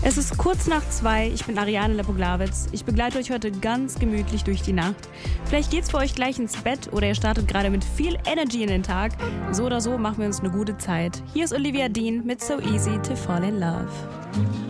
Es ist kurz nach 2, ich bin Ariane Lepoglawitz. Ich begleite euch heute ganz gemütlich durch die Nacht. Vielleicht geht's für euch gleich ins Bett oder ihr startet gerade mit viel Energy in den Tag. So oder so machen wir uns eine gute Zeit. Hier ist Olivia Dean mit So Easy to Fall in Love.